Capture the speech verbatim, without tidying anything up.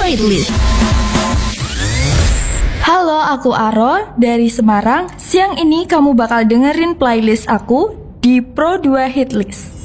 Hitlist. Halo, aku Aro dari Semarang. Siang ini kamu bakal dengerin playlist aku di Pro dua Hitlist.